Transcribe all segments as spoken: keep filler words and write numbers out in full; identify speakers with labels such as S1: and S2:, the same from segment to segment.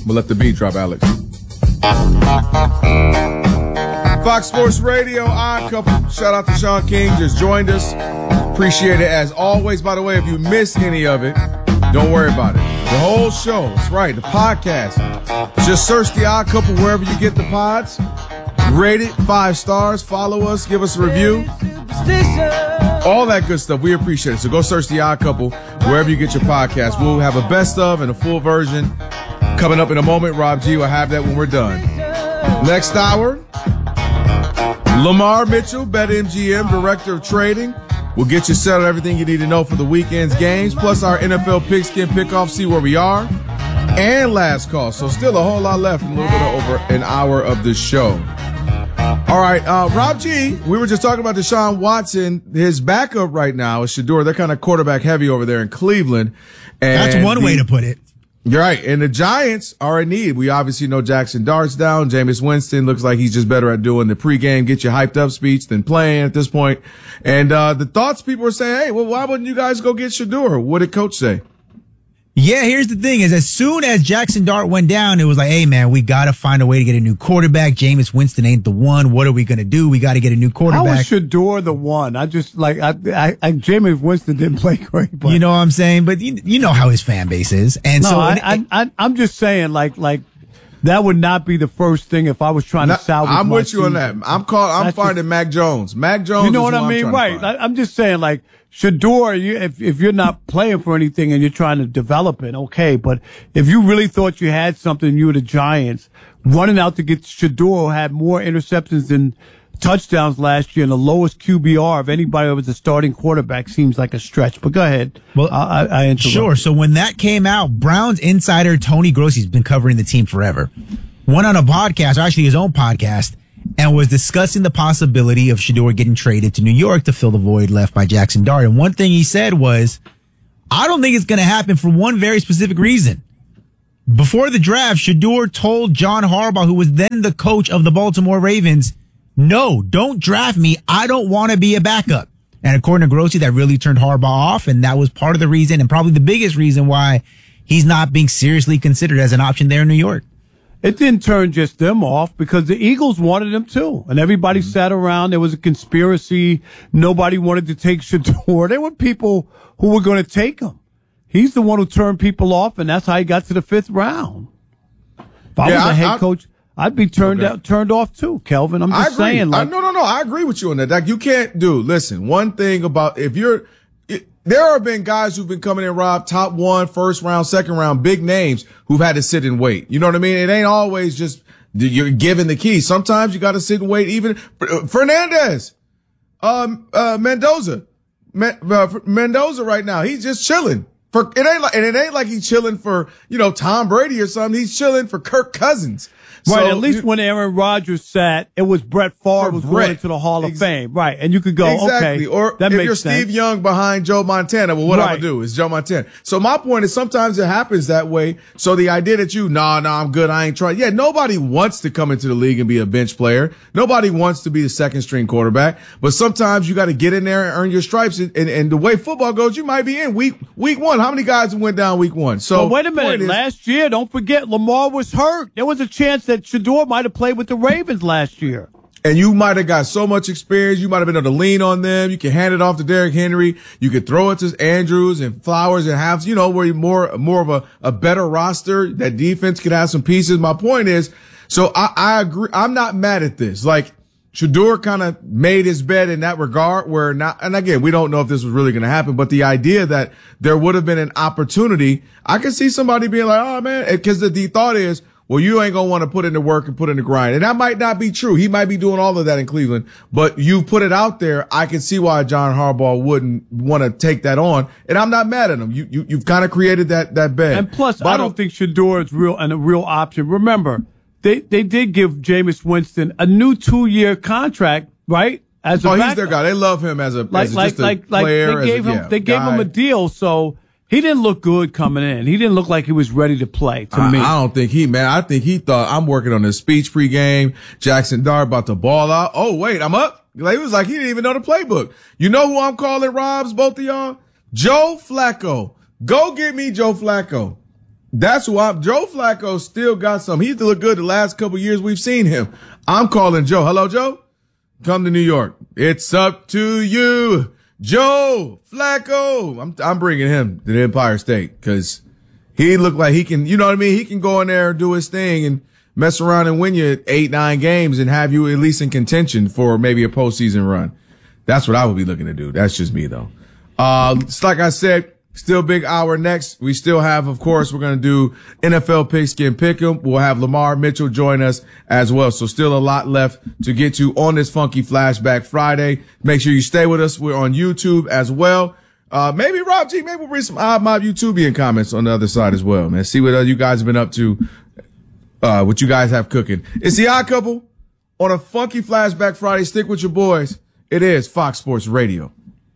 S1: gonna let the beat drop, Alex. Fox Sports Radio, Odd Couple. Shout out to Sean King, just joined us. Appreciate it as always. By the way, if you miss any of it, don't worry about it. The whole show, that's right, the podcast. Just search The Odd Couple wherever you get the pods. Rate it five stars. Follow us. Give us a review. All that good stuff. We appreciate it. So go search The Odd Couple wherever you get your podcast. We'll have a best of and a full version coming up in a moment. Rob G will have that when we're done. Next hour, Lamar Mitchell, BetMGM, Director of Trading. We'll get you set on everything you need to know for the weekend's games, plus our N F L pigskin pickoff, see where we are, and last call. So still a whole lot left, a little bit over an hour of the show. All right, uh, Rob G, we were just talking about Deshaun Watson. His backup right now is Shedeur. They're kind of quarterback heavy over there in Cleveland. And
S2: that's one
S1: the,
S2: way to put it.
S1: You're right. And the Giants are in need. We obviously know Jackson Dart's down. Jameis Winston looks like he's just better at doing the pregame, get you hyped up speech than playing at this point. And, uh, the thoughts people are saying, hey, well, why wouldn't you guys go get Shedeur? What did coach say?
S2: Yeah, here's the thing is as soon as Jackson Dart went down, it was like, hey, man, we got to find a way to get a new quarterback. Jameis Winston ain't the one. What are we going to do? We got to get a new quarterback.
S3: How is Shedeur the one? I just like, I, I, I Jameis Winston didn't play great. But.
S2: You know what I'm saying? But you, you know how his fan base is. And
S3: no,
S2: so
S3: I,
S2: it,
S3: I, I, I'm just saying, like, like, that would not be the first thing if I was trying to salvage.
S1: I'm
S3: my
S1: with you
S3: season.
S1: on that. I'm call, I'm
S3: That's
S1: finding
S3: just,
S1: Mac Jones. Mac Jones.
S3: You know
S1: is
S3: what I mean? Right. I, I'm just saying, like, Shedeur, you, if, if you're not playing for anything and you're trying to develop it, okay. But if you really thought you had something, you were the Giants, running out to get Shedeur, who had more interceptions than touchdowns last year and the lowest Q B R of anybody who was a starting quarterback, seems like a stretch. But go ahead.
S2: Well,
S3: I, I, I interrupt.
S2: Sure. So when that came out, Browns insider Tony Grossi's been covering the team forever. Went on a podcast, or actually his own podcast, and was discussing the possibility of Shedeur getting traded to New York to fill the void left by Jackson Dart. And one thing he said was, I don't think it's going to happen for one very specific reason. Before the draft, Shedeur told John Harbaugh, who was then the coach of the Baltimore Ravens, no, don't draft me. I don't want to be a backup. And according to Grossi, that really turned Harbaugh off. And that was part of the reason, and probably the biggest reason, why he's not being seriously considered as an option there in New York.
S3: It didn't turn just them off because the Eagles wanted him too. And everybody mm-hmm. sat around. There was a conspiracy. Nobody wanted to take Shedeur. There were people who were going to take him. He's the one who turned people off, and that's how he got to the fifth round. If I
S1: yeah,
S3: was a
S1: I,
S3: head
S1: I,
S3: coach, I'd be turned
S1: okay.
S3: out, turned off too, Kelvin. I'm just
S1: I agree.
S3: saying. Like,
S1: I, no, no, no. I agree with you on that. Like, you can't do, listen, one thing about, if you're, it, there have been guys who've been coming in, Rob, top one, first round, second round, big names who've had to sit and wait. You know what I mean? It ain't always just you're given the key. Sometimes you got to sit and wait. Even Fernandez, um, uh, Mendoza, uh, Mendoza right now, he's just chilling. For it ain't like, and it ain't like he's chilling for, you know, Tom Brady or something. He's chilling for Kirk Cousins.
S3: Right,
S1: So,
S3: at least when Aaron Rodgers sat, it was Brett Favre was
S1: Brett.
S3: going into the Hall of
S1: Ex-
S3: Fame. Right, and you could go,
S1: exactly.
S3: okay,
S1: or
S3: that
S1: if
S3: makes
S1: you're
S3: sense.
S1: Steve Young behind Joe Montana, well, what
S3: Right.
S1: I'm going to do is Joe Montana. So my point is sometimes it happens that way. So the idea that you, nah, nah, I'm good, I ain't trying. Yeah, nobody wants to come into the league and be a bench player. Nobody wants to be the second string quarterback. But sometimes you got to get in there and earn your stripes. And, and, and the way football goes, you might be in week week one. How many guys went down week one? So
S3: But wait a minute.
S1: is,
S3: Last year, don't forget, Lamar was hurt. There was a chance that Shedeur might have played with the Ravens last year.
S1: And you might have got so much experience. You might have been able to lean on them. You can hand it off to Derrick Henry. You could throw it to Andrews and Flowers and have, you know, where you're more, more of a, a better roster. That defense could have some pieces. My point is, so I, I agree. I'm not mad at this. Like, Shedeur kind of made his bed in that regard where not, and again, we don't know if this was really going to happen, but the idea that there would have been an opportunity, I could see somebody being like, oh man, because the, the thought is, well, you ain't going to want to put in the work and put in the grind. And that might not be true. He might be doing all of that in Cleveland, but you put it out there. I can see why John Harbaugh wouldn't want to take that on. And I'm not mad at him. You, you, you've kind of created that, that bed.
S3: And plus,
S1: But
S3: I don't think Shedeur is real and a real option. Remember, they, they did give Jameis Winston a new two year contract, right? As a
S1: oh, he's
S3: backup.
S1: their guy. They love him as a,
S3: like,
S1: as a,
S3: like,
S1: just a
S3: like, like
S1: player.
S3: they gave
S1: as a,
S3: him,
S1: yeah,
S3: they gave
S1: guy.
S3: him a deal. So he didn't look good coming in. He didn't look like he was ready to play to
S1: I,
S3: me.
S1: I don't think he, man, I think he thought I'm working on this speech pregame. Jackson Dart about to ball out. Oh, wait, I'm up. Like, he was like, he didn't even know the playbook. You know who I'm calling Robs, both of y'all? Joe Flacco. Go get me Joe Flacco. That's why Joe Flacco still got some. He's looked good the last couple years we've seen him. I'm calling Joe. Hello, Joe. Come to New York. It's up to you, Joe Flacco. I'm I'm bringing him to the Empire State because he looked like he can. You know what I mean? He can go in there and do his thing and mess around and win you eight, nine games and have you at least in contention for maybe a postseason run. That's what I would be looking to do. That's just me though. Uh, it's like I said. Still big hour next. We still have, of course, we're going to do N F L Pigskin Pick'em. We'll have Lamar Mitchell join us as well. So still a lot left to get to on this Funky Flashback Friday. Make sure you stay with us. We're on YouTube as well. Uh, maybe Rob G, maybe we'll read some Odd Mob YouTubian comments on the other side as well, man. See what uh, you guys have been up to, uh, what you guys have cooking. It's the Odd Couple on a Funky Flashback Friday. Stick with your boys. It is Fox Sports Radio.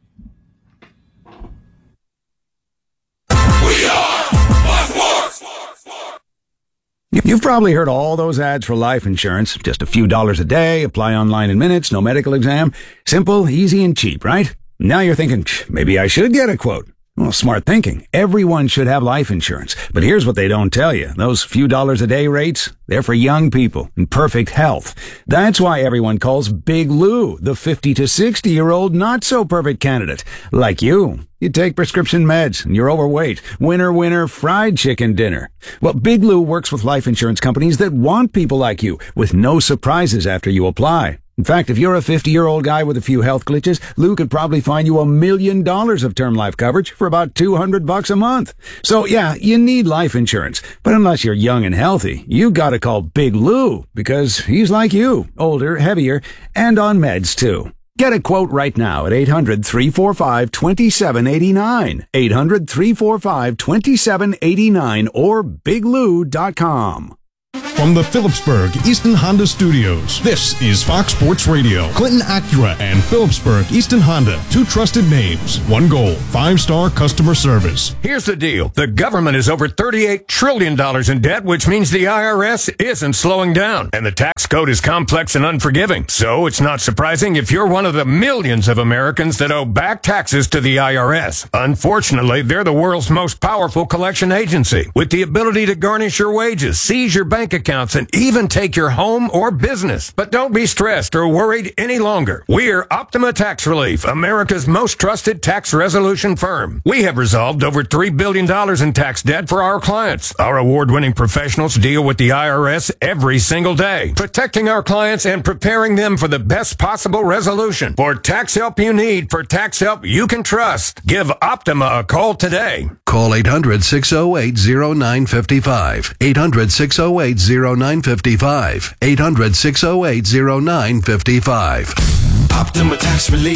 S4: You've probably heard all those ads for life insurance. Just a few dollars a day, apply online in minutes, no medical exam. Simple, easy, and cheap, right? Now you're thinking, maybe I should get a quote. Well, smart thinking. Everyone should have life insurance. But here's what they don't tell you. Those few dollars a day rates, they're for young people in perfect health. That's why everyone calls Big Lou the fifty to sixty year old not so perfect candidate. Like you. You take prescription meds and you're overweight. Winner, winner, fried chicken dinner. Well, Big Lou works with life insurance companies that want people like you with no surprises after you apply. In fact, if you're a fifty-year-old guy with a few health glitches, Lou could probably find you a million dollars of term life coverage for about two hundred bucks a month. So yeah, you need life insurance. But unless you're young and healthy, you gotta call Big Lou because he's like you, older, heavier, and on meds too. Get a quote right now at eight hundred, three four five, two seven eight nine, eight hundred, three four five, two seven eight nine or big lou dot com.
S5: From the Phillipsburg Easton Honda Studios, this is Fox Sports Radio. Clinton Acura and Phillipsburg Easton Honda, two trusted names, one goal, five-star customer service.
S6: Here's the deal. The government is over thirty-eight trillion dollars in debt, which means the I R S isn't slowing down. And the tax code is complex and unforgiving. So it's not surprising if you're one of the millions of Americans that owe back taxes to the I R S. Unfortunately, they're the world's most powerful collection agency, with the ability to garnish your wages, seize your bank account, and even take your home or business. But don't be stressed or worried any longer. We're Optima Tax Relief, America's most trusted tax resolution firm. We have resolved over three billion dollars in tax debt for our clients. Our award-winning professionals deal with the I R S every single day, protecting our clients and preparing them for the best possible resolution. For tax help you need, for tax help you can trust, give Optima a call today.
S7: Call eight hundred, six oh eight, oh nine five five. eight hundred, six oh eight, oh nine five five. eight hundred, six oh eight, oh nine five five.
S8: Optima Tax Relief.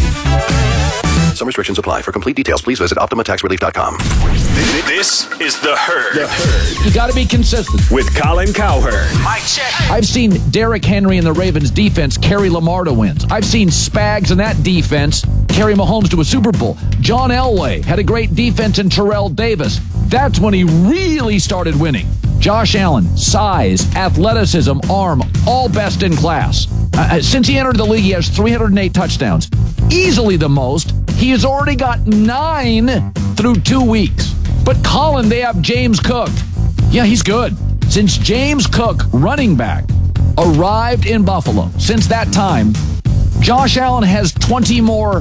S7: Some restrictions apply. For complete details, please visit optima tax relief dot com.
S8: This is The Herd.
S9: The Herd. You got to be consistent.
S8: With Colin Cowherd.
S9: Mike check. I've seen Derrick Henry and the Ravens defense carry Lamar to wins. I've seen Spags and that defense carry Mahomes to a Super Bowl. John Elway had a great defense in Terrell Davis. That's when he really started winning. Josh Allen, size, athleticism, arm, all best in class. Uh, since he entered the league, he has three hundred eight touchdowns. Easily the most. He has already got nine through two weeks. But Colin, they have James Cook. Yeah, he's good. Since James Cook, running back, arrived in Buffalo, since that time, Josh Allen has twenty more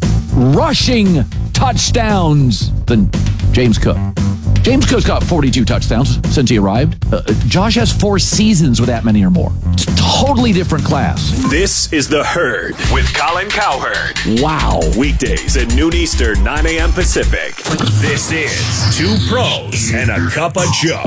S9: rushing touchdowns than James Cook. James Cook's got forty-two touchdowns since he arrived. Uh, Josh has four seasons with that many or more. It's a totally different class.
S8: This is The Herd with Colin Cowherd.
S9: Wow.
S8: Weekdays at noon Eastern, nine a.m. Pacific. This is Two Pros and a Cup of Joe.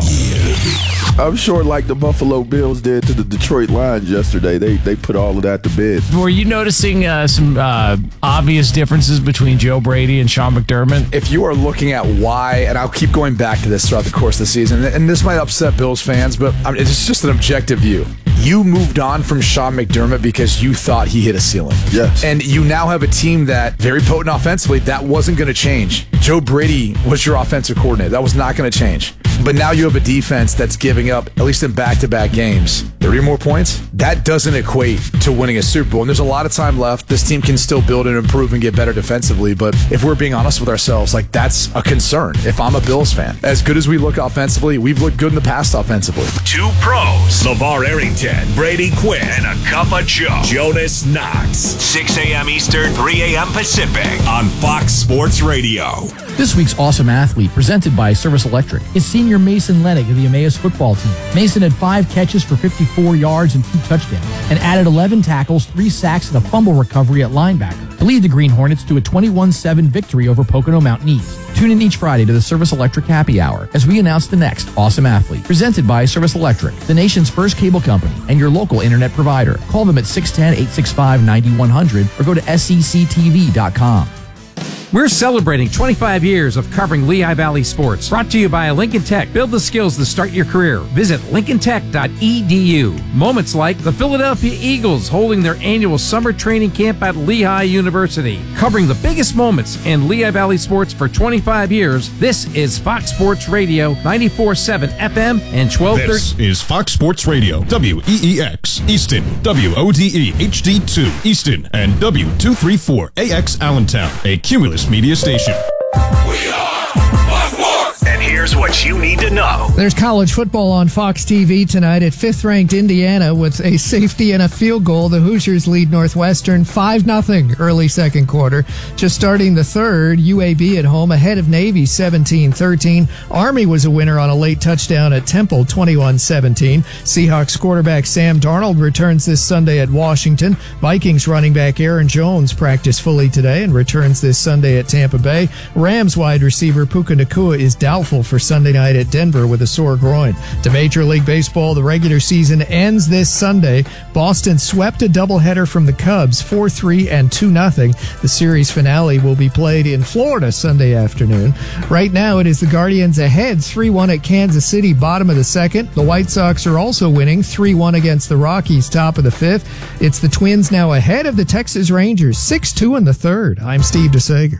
S10: I'm sure like the Buffalo Bills did to the Detroit Lions yesterday, they they put all of that to bed.
S11: Were you noticing uh, some uh, obvious differences between Joe Brady and Sean McDermott?
S12: If you are looking at why, and I'll keep going back to this throughout the course of the season, and this might upset Bills fans, but I mean, it's just an objective view. You moved on from Sean McDermott because you thought he hit a ceiling.
S10: Yes.
S12: And you now have a team that, very potent offensively, that wasn't going to change. Joe Brady was your offensive coordinator. That was not going to change. But now you have a defense that's giving up, at least in back-to-back games, thirty more points. That doesn't equate to winning a Super Bowl. And there's a lot of time left. This team can still build and improve and get better defensively. But if we're being honest with ourselves, like that's a concern. If I'm a Bills fan, as good as we look offensively, we've looked good in the past offensively.
S8: Two pros, LeVar Arrington, Brady Quinn, and a cup of Joe, Jonas Knox. six a.m. Eastern, three a.m. Pacific on Fox Sports Radio.
S13: This week's Awesome Athlete, presented by Service Electric, is senior Mason Lennick of the Emmaus football team. Mason had five catches for fifty-four yards and two touchdowns, and added eleven tackles, three sacks, and a fumble recovery at linebacker to lead the Green Hornets to a twenty-one seven victory over Pocono Mountain East. Tune in each Friday to the Service Electric Happy Hour as we announce the next Awesome Athlete, presented by Service Electric, the nation's first cable company and your local internet provider. Call them at six one zero, eight six five, nine one zero zero or go to S E C T V dot com.
S14: We're celebrating twenty-five years of covering Lehigh Valley sports. Brought to you by Lincoln Tech. Build the skills to start your career. Visit lincoln tech dot e d u. Moments like the Philadelphia Eagles holding their annual summer training camp at Lehigh University. Covering the biggest moments in Lehigh Valley sports for twenty-five years, this is Fox Sports Radio, ninety-four point seven F M and twelve thirty.
S5: This is Fox Sports Radio, W E E X, Easton, W O D E H D two, Easton, and W two thirty-four A X Allentown, a Cumulus media station.
S8: We are Fox Sports. And here's what you need to know.
S15: There's college football on Fox T V tonight at fifth-ranked Indiana with a safety and a field goal. The Hoosiers lead Northwestern five nothing early second quarter. Just starting the third, U A B at home ahead of Navy seventeen thirteen. Army was a winner on a late touchdown at Temple twenty-one seventeen. Seahawks quarterback Sam Darnold returns this Sunday at Washington. Vikings running back Aaron Jones practiced fully today and returns this Sunday at Tampa Bay. Rams wide receiver Puka Nacua is doubtful for Sunday night at Denver with a sore groin. To Major League Baseball, the regular season ends this Sunday. Boston swept a doubleheader from the Cubs, four three and two nothing. The series finale will be played in Florida Sunday afternoon. Right now, it is the Guardians ahead three one at Kansas City, bottom of the second. The White Sox are also winning three one against the Rockies, top of the fifth. It's the Twins now ahead of the Texas Rangers, six two in the third. I'm Steve DeSager.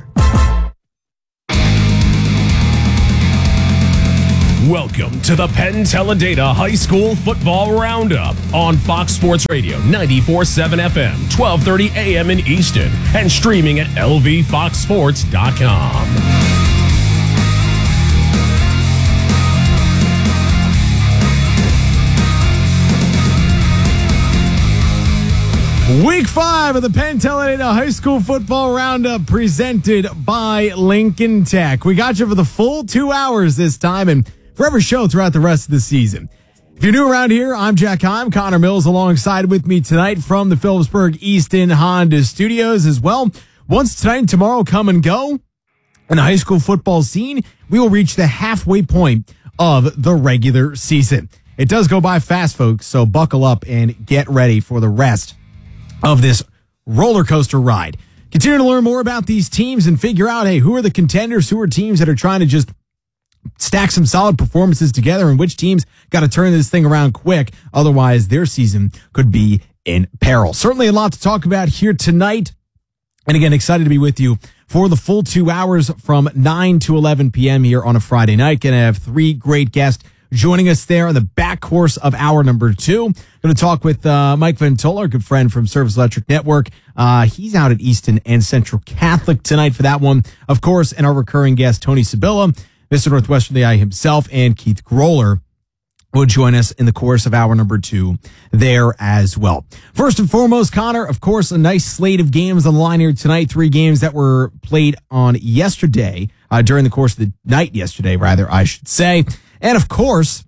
S16: Welcome to the Penn Teledata High School Football Roundup on Fox Sports Radio, ninety-four point seven F M, twelve thirty A M in Easton, and streaming at L V fox sports dot com.
S3: Week five of the Penn Teledata High School Football Roundup presented by Lincoln Tech. We got you for the full two hours this time and for every show throughout the rest of the season. If you're new around here, I'm Jack Heim. Connor Mills alongside with me tonight from the Phillipsburg Easton Honda Studios as well. Once tonight and tomorrow come and go in the high school football scene, we will reach the halfway point of the regular season. It does go by fast, folks, so buckle up and get ready for the rest of this roller coaster ride. Continue to learn more about these teams and figure out, hey, who are the contenders, who are teams that are trying to just stack some solid performances together, and which teams got to turn this thing around quick. Otherwise, their season could be in peril. Certainly a lot to talk about here tonight. And again, excited to be with you for the full two hours from nine to eleven p.m. here on a Friday night. Going to have three great guests joining us there on the back course of hour number two. Going to talk with uh, Mike Ventola, our good friend from Service Electric Network. Uh, he's out at Easton and Central Catholic tonight for that one. Of course, and our recurring guest, Tony Sibylla, Mister Northwestern Lehigh himself, and Keith Groller will join us in the course of hour number two there as well. First and foremost, Connor, of course, a nice slate of games on the line here tonight. Three games that were played on yesterday, uh, during the course of the night yesterday, rather, I should say. And of course,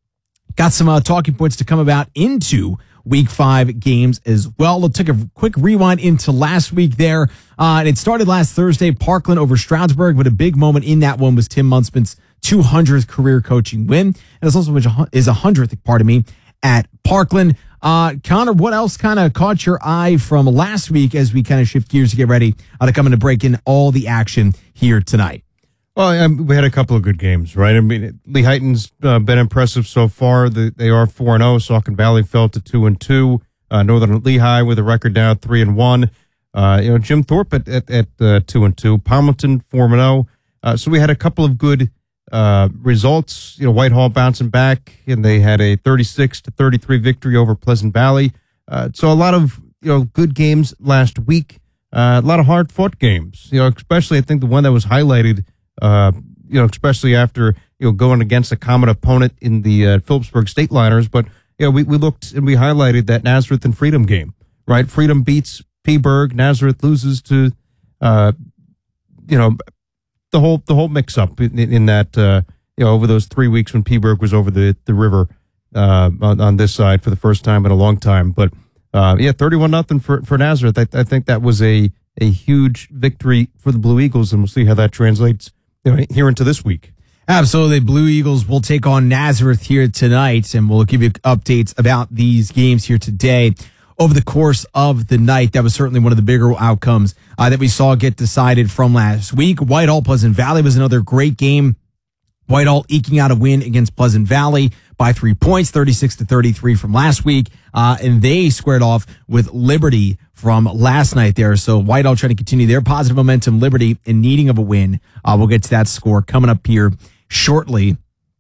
S3: got some uh, talking points to come about into week five games as well. Let's take a quick rewind into last week there. Uh, and it started last Thursday, Parkland over Stroudsburg, but a big moment in that one was Tim Munspin's two hundredth career coaching win. And it's also his one hundredth, pardon me, at Parkland. Uh, Connor, what else kind of caught your eye from last week as we kind of shift gears to get ready uh, to come in to break in all the action here tonight?
S17: Well, um, we had a couple of good games, right? I mean, Lehighton's uh, been impressive so far. The, they are four and zero. Saucon Valley fell to two and two. Uh, Northern Lehigh with a record now three and one. Uh, you know, Jim Thorpe at at, at uh, two and two. Palmerton four and zero. Uh, so we had a couple of good uh, results. You know, Whitehall bouncing back, and they had a thirty-six to thirty-three victory over Pleasant Valley. Uh, so a lot of you know good games last week. Uh, a lot of hard fought games. You know, especially I think the one that was highlighted. Uh, you know, especially after you know going against a common opponent in the uh, Phillipsburg Stateliners. But you know, we we looked and we highlighted that Nazareth and Freedom game. Right, Freedom beats Peaburg. Nazareth loses to. Uh, you know. The whole the whole mix up in, in that uh, you know over those three weeks when Peaburg was over the the river uh, on, on this side for the first time in a long time, but uh, yeah, thirty-one nothing for for Nazareth. I, I think that was a a huge victory for the Blue Eagles, and we'll see how that translates you know, here into this week.
S18: Absolutely, Blue Eagles will take on Nazareth here tonight, and we'll give you updates about these games here today. Over the course of the night, that was certainly one of the bigger outcomes uh, that we saw get decided from last week. Whitehall Pleasant Valley was another great game. Whitehall eking out a win against Pleasant Valley by three points, thirty-six to thirty-three from last week, uh, and they squared off with Liberty from last night there. So Whitehall trying to continue their positive momentum. Liberty in needing of a win. Uh, we'll get to that score coming up here shortly.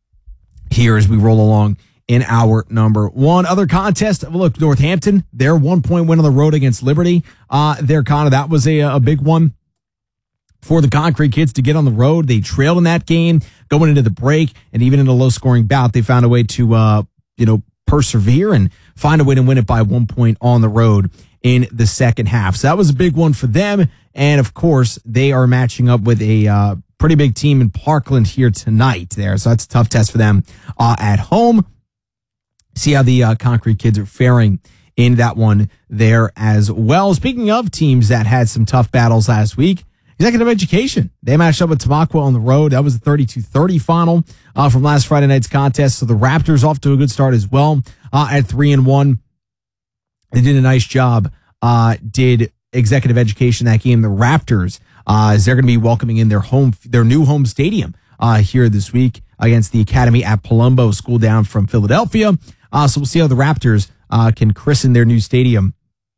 S18: Here as we roll along. In our number one other contest, look, Northampton, their one point win on the road against Liberty. Uh, their kind of that was a, a big one for the Concrete Kids to get on the road. They trailed in that game going into the break, and even in a low scoring bout, they found a way to, uh, you know, persevere and find a way to win it by one point on the road in the second half. So that was a big one for them. And of course, they are matching up with a, uh, pretty big team in Parkland here tonight there. So that's a tough test for them, uh, at home. See how the uh, Concrete Kids are faring in that one there as well. Speaking of teams that had some tough battles last week, Executive Education. They matched up with Tamaqua on the road. That was the thirty-two thirty final uh, from last Friday night's contest. So the Raptors off to a good start as well uh, at three and one. They did a nice job. Uh, did Executive Education that game? The Raptors, uh, as they're going to be welcoming in their home, their new home stadium uh, here this week against the Academy at Palumbo, school down from Philadelphia. Uh, so we'll see how the Raptors uh, can christen their new stadium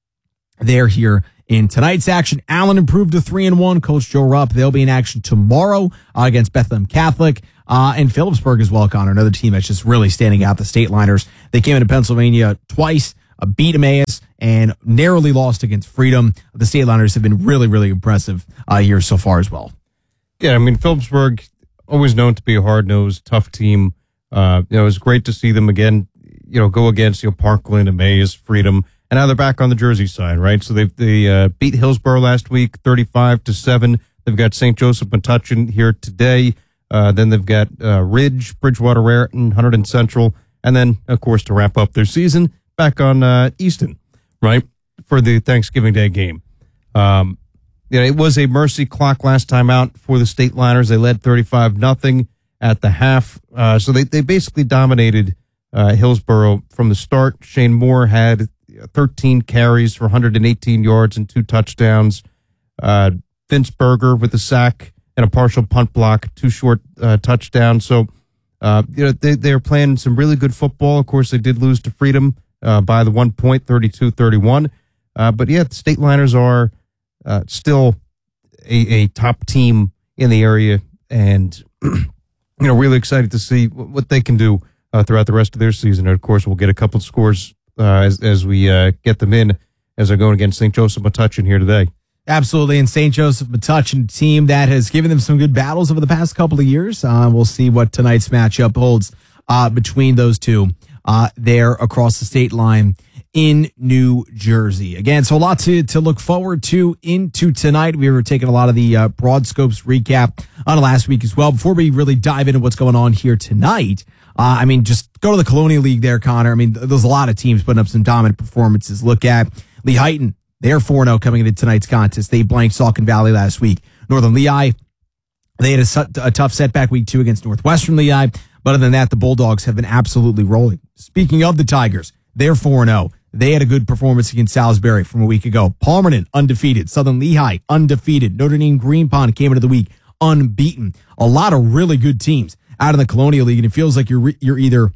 S18: there here in tonight's action. Allen improved to three and one. Coach Joe Rupp, they'll be in action tomorrow uh, against Bethlehem Catholic. Uh, and Phillipsburg as well, Connor, another team that's just really standing out, the Stateliners. They came into Pennsylvania twice, uh, beat Emmaus, and narrowly lost against Freedom. The Stateliners have been really, really impressive uh, here so far as well.
S17: Yeah, I mean, Phillipsburg, always known to be a hard-nosed, tough team. Uh, you know, it was great to see them again, you know, go against, you know, Parkland, Emmaus, Freedom, and now they're back on the Jersey side, right? So they they uh, beat Hillsborough last week, thirty-five to seven. They've got Saint Joseph Metuchen here today. Uh, then they've got uh, Ridge, Bridgewater, Raritan, Hunterdon Central, and then, of course, to wrap up their season, back on uh, Easton, right, for the Thanksgiving Day game. Um, you know, it was a mercy clock last time out for the Stateliners. They led thirty-five nothing at the half, uh, so they they basically dominated. Uh, Hillsborough from the start. Shane Moore had thirteen carries for one hundred eighteen yards and two touchdowns. Uh, Vince Berger with a sack and a partial punt block, two short uh, touchdowns. So, uh, you know, they, they're playing some really good football. Of course, they did lose to Freedom uh, by the one point, thirty-two thirty-one. Uh, but yeah, the Stateliners are uh, still a, a top team in the area, and you know, really excited to see what they can do Uh, throughout the rest of their season. And of course, we'll get a couple of scores uh, as, as we uh, get them in as they're going against Saint Joseph Metuchen here today.
S18: Absolutely. And Saint Joseph Metuchen, team that has given them some good battles over the past couple of years. Uh, we'll see what tonight's matchup holds uh, between those two uh, there across the state line in New Jersey. Again, so a lot to, to look forward to into tonight. We were taking a lot of the uh, broad scopes recap on last week as well. Before we really dive into what's going on here tonight, Uh, I mean, just go to the Colonial League there, Connor. I mean, there's a lot of teams putting up some dominant performances. Look at Lehighton. They're four and oh coming into tonight's contest. They blanked Saucon Valley last week. Northern Lehigh, they had a, a tough setback week two against Northwestern Lehigh. But other than that, the Bulldogs have been absolutely rolling. Speaking of the Tigers, they're four and oh. They had a good performance against Salisbury from a week ago. Palmerton, undefeated. Southern Lehigh, undefeated. Notre Dame Green Pond came into the week unbeaten. A lot of really good teams out of the Colonial League, and it feels like you're you're either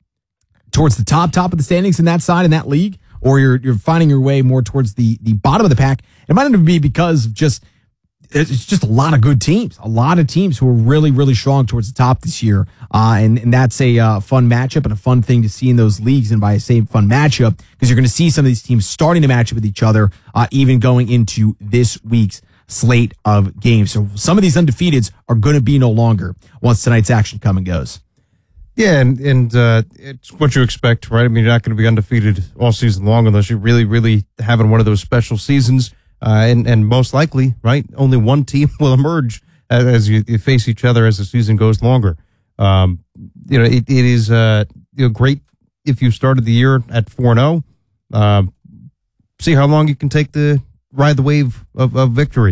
S18: towards the top top of the standings in that side in that league, or you're you're finding your way more towards the the bottom of the pack. It might not be because of just it's just a lot of good teams, a lot of teams who are really, really strong towards the top this year. Uh, and, and that's a uh, fun matchup and a fun thing to see in those leagues. And by I say fun matchup, because you're going to see some of these teams starting to match up with each other, uh, even going into this week's slate of games. So some of these undefeateds are going to be no longer once tonight's action come and goes.
S17: Yeah, and, and uh, it's what you expect, right? I mean, you're not going to be undefeated all season long unless you're really, really having one of those special seasons. Uh, and, and most likely, right, only one team will emerge as, as you, you face each other as the season goes longer. Um, you know, it, it is uh, you know, great if you started the year at four and oh. Uh, see how long you can take the ride the wave of, of victory.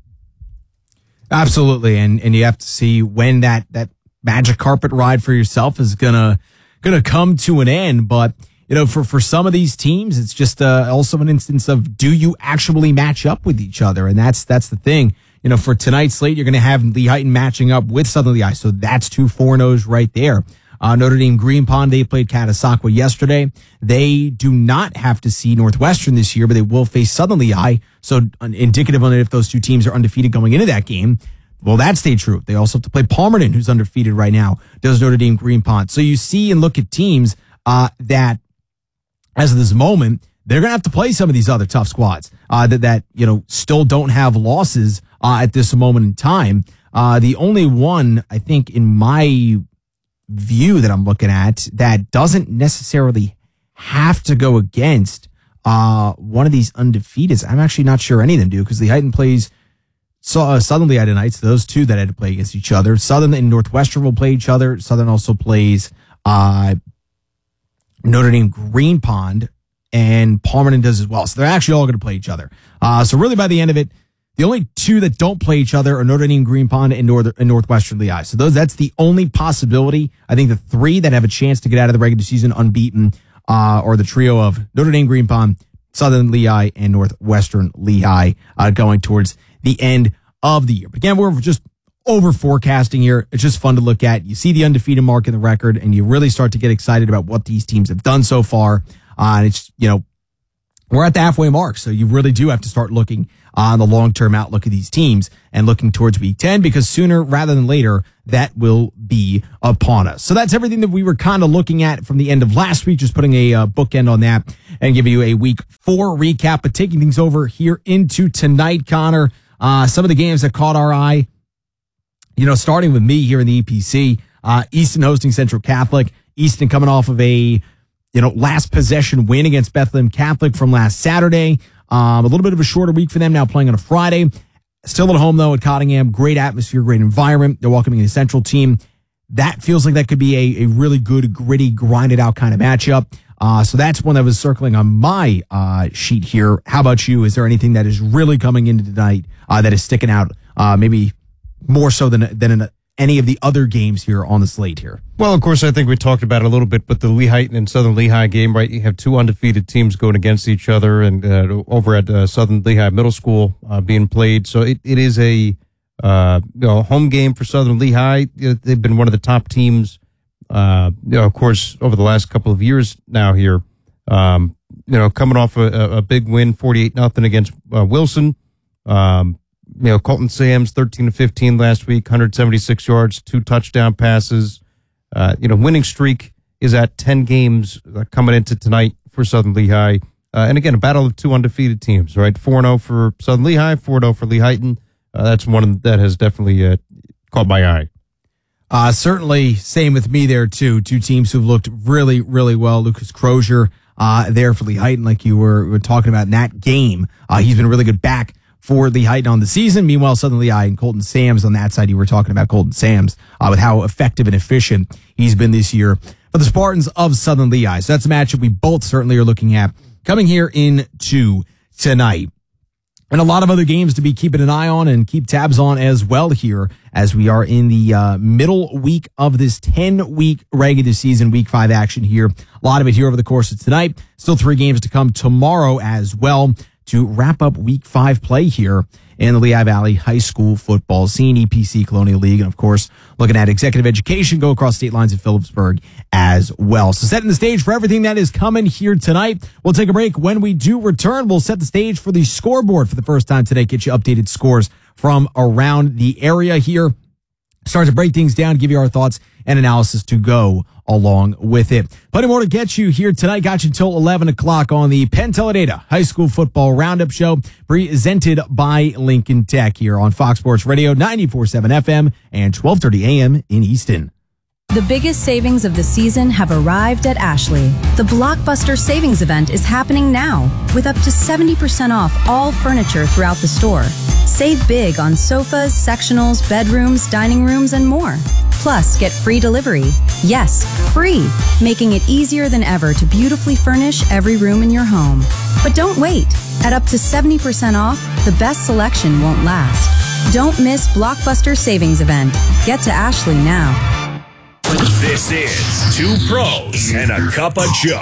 S18: Absolutely, and and you have to see when that that magic carpet ride for yourself is gonna gonna come to an end. But you know, for for some of these teams, it's just uh, also an instance of, do you actually match up with each other? And that's that's the thing. You know, for tonight's slate, you're going to have Lehighton matching up with Southern Lehigh, so that's two four and ohs right there. Uh, Notre Dame Green Pond, they played Catasauqua yesterday. They do not have to see Northwestern this year, but they will face Southern Lehigh. So indicative on it, if those two teams are undefeated going into that game, well, that stayed true. They also have to play Palmerton, who's undefeated right now, does Notre Dame Green Pond. So you see and look at teams uh, that, as of this moment, they're going to have to play some of these other tough squads uh, that, that, you know, still don't have losses uh, at this moment in time. Uh, the only one, I think, in my view that I'm looking at that doesn't necessarily have to go against uh, one of these undefeateds, I'm actually not sure any of them do, because Lehighton plays so, uh, Southern Lehigh tonight, so those two that had to play against each other. Southern and Northwestern will play each other. Southern also plays uh, Notre Dame Green Pond, and Palmerton does as well. So they're actually all going to play each other. Uh, so really by the end of it, the only two that don't play each other are Notre Dame Green Pond and, North, and Northwestern Lehigh. So those that's the only possibility. I think the three that have a chance to get out of the regular season unbeaten uh, are the trio of Notre Dame Green Pond, Southern Lehigh, and Northwestern Lehigh uh, going towards the end of the year. But again, we're just over forecasting here. It's just fun to look at. You see the undefeated mark in the record, and you really start to get excited about what these teams have done so far. Uh, and it's, you know, we're at the halfway mark, so you really do have to start looking on the long-term outlook of these teams and looking towards week ten, because sooner rather than later, that will be upon us. So that's everything that we were kind of looking at from the end of last week, just putting a uh, bookend on that and giving you a week four recap, but taking things over here into tonight, Connor. Uh, some of the games that caught our eye, you know, starting with me here in the E P C, uh, Easton hosting Central Catholic. Easton coming off of a, you know, last possession win against Bethlehem Catholic from last Saturday. Um, a little bit of a shorter week for them now, playing on a Friday. Still at home, though, at Cottingham. Great atmosphere, great environment. They're welcoming a Central team. That feels like that could be a, a really good, gritty, grinded out kind of matchup. Uh, so that's one that was circling on my uh, sheet here. How about you? Is there anything that is really coming into tonight uh, that is sticking out, uh, maybe more so than than in any of the other games here on the slate here?
S17: Well, of course, I think we talked about it a little bit, but the Lehighton and Southern Lehigh game, right? You have two undefeated teams going against each other, and uh, over at uh, Southern Lehigh Middle School uh, being played. So it, it is a uh, you know, home game for Southern Lehigh. You know, they've been one of the top teams, uh, you know, of course, over the last couple of years now here. Um, you know, coming off a, a big win, forty-eight nothing against uh, Wilson. Um, you know, Colton Sam's thirteen to fifteen last week, one hundred seventy-six yards, two touchdown passes. Uh, you know, winning streak is at ten games uh, coming into tonight for Southern Lehigh. Uh, and again, a battle of two undefeated teams, right? four and oh for Southern Lehigh, four and oh for Lehighton. Uh, that's one that has definitely uh, caught my eye.
S18: Uh, certainly, same with me there, too. Two teams who've looked really, really well. Lucas Crozier uh, there for Lehighton, like you were, were talking about in that game. Uh, he's been really good back for Lehighton on the season. Meanwhile, Southern Lehigh and Colton Sams on that side, you were talking about Colton Sams uh, with how effective and efficient he's been this year for the Spartans of Southern Lehigh. So that's a matchup we both certainly are looking at coming here into tonight. And a lot of other games to be keeping an eye on and keep tabs on as well here as we are in the uh, middle week of this ten-week regular season week five action here. A lot of it here over the course of tonight. Still three games to come tomorrow as well to wrap up week five play here in the Lehigh Valley high school football scene, E P C Colonial League, and of course, looking at executive education, go across state lines in Phillipsburg as well. So setting the stage for everything that is coming here tonight. We'll take a break. When we do return, we'll set the stage for the scoreboard for the first time today, get you updated scores from around the area here. Start to break things down, give you our thoughts and analysis to go along with it. Plenty more to get you here tonight. Got you until eleven o'clock on the Penn Teledata High School Football Roundup Show, presented by Lincoln Tech here on Fox Sports Radio, ninety-four point seven F M and twelve thirty A M in Easton.
S19: The biggest savings of the season have arrived at Ashley. The Blockbuster Savings Event is happening now with up to seventy percent off all furniture throughout the store. Save big on sofas, sectionals, bedrooms, dining rooms, and more. Plus, get free delivery. Yes, free, making it easier than ever to beautifully furnish every room in your home. But don't wait. At up to seventy percent off, the best selection won't last. Don't miss Blockbuster Savings Event. Get to Ashley now.
S8: This is Two Pros and a Cup of Joe.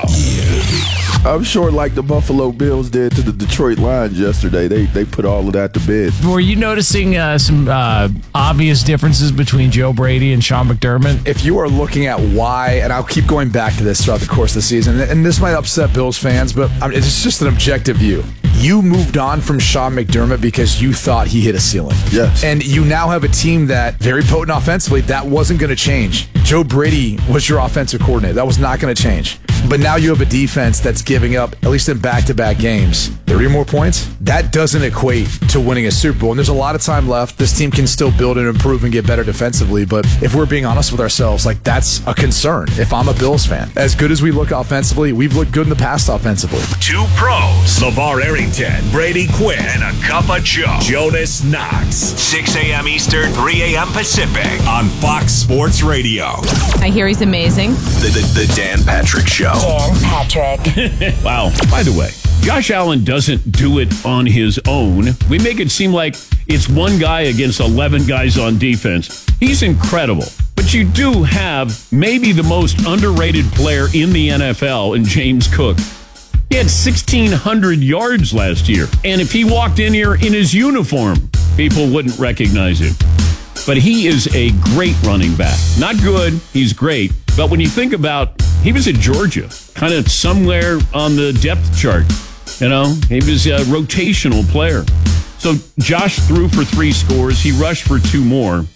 S10: I'm sure like the Buffalo Bills did to the Detroit Lions yesterday, they they put all of that to bed.
S11: Were you noticing uh, some uh, obvious differences between Joe Brady and Sean McDermott?
S12: If you are looking at why, and I'll keep going back to this throughout the course of the season, and this might upset Bills fans, but I mean, it's just an objective view. You moved on from Sean McDermott because you thought he hit a ceiling.
S10: Yes.
S12: And you now have a team that, very potent offensively, that wasn't going to change. Joe Brady was your offensive coordinator. That was not going to change. But now you have a defense that's giving up, at least in back-to-back games, thirty or more points. That doesn't equate to winning a Super Bowl. And there's a lot of time left. This team can still build and improve and get better defensively. But if we're being honest with ourselves, like, that's a concern if I'm a Bills fan. As good as we look offensively, we've looked good in the past offensively.
S8: Two Pros, LeVar Arrington, Brady Quinn, and a Cup of Joe, Jonas Knox. six A.M. Eastern, three A.M. Pacific on Fox Sports Radio.
S20: I hear he's amazing.
S8: The, the, the Dan Patrick Show.
S20: Dan Patrick.
S21: Wow. By the way, Josh Allen doesn't do it on his own. We make it seem like it's one guy against eleven guys on defense. He's incredible. But you do have maybe the most underrated player in the N F L in James Cook. He had sixteen hundred yards last year. And if he walked in here in his uniform, people wouldn't recognize him. But he is a great running back. Not good, he's great. But when you think about, he was at Georgia, kind of somewhere on the depth chart. You know, he was a rotational player. So Josh threw for three scores. He rushed for two more.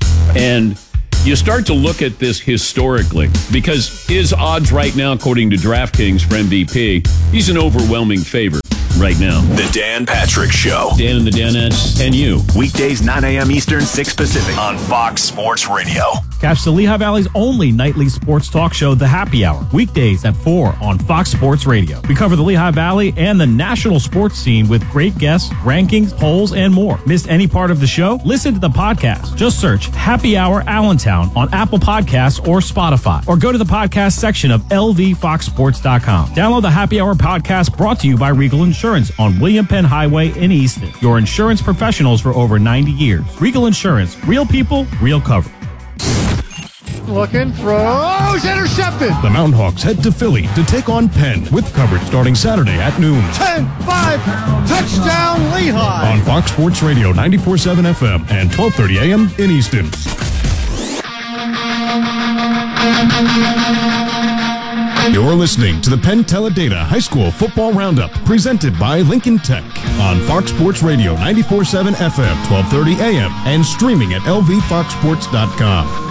S21: And you start to look at this historically, because his odds right now, according to DraftKings for M V P, he's an overwhelming favorite right now.
S8: The Dan Patrick Show.
S21: Dan and the Danettes and you.
S8: Weekdays, nine A.M. Eastern, six Pacific on Fox Sports Radio.
S22: Catch the Lehigh Valley's only nightly sports talk show, The Happy Hour, weekdays at four on Fox Sports Radio. We cover the Lehigh Valley and the national sports scene with great guests, rankings, polls, and more. Missed any part of the show? Listen to the podcast. Just search Happy Hour Allentown on Apple Podcasts or Spotify, or go to the podcast section of L V fox sports dot com. Download the Happy Hour podcast, brought to you by Regal Insurance on William Penn Highway in Easton. Your insurance professionals for over ninety years. Regal Insurance. Real people, real cover.
S23: Looking, throws, intercepted.
S5: The Mountain Hawks head to Philly to take on Penn with coverage starting Saturday at noon.
S23: ten five, touchdown Lehigh.
S5: On Fox Sports Radio, ninety-four point seven F M and twelve thirty A M in Easton. You're listening to the Penn Teledata High School Football Roundup, presented by Lincoln Tech on Fox Sports Radio, ninety-four point seven F M, twelve thirty A M, and streaming at L V fox sports dot com.